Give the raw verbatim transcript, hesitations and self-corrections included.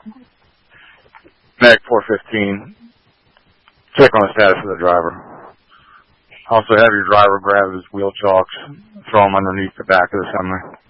Mag four fifteen. Check on the status of the driver. Also have your driver grab his wheel chocks, throw them underneath the back of the semi.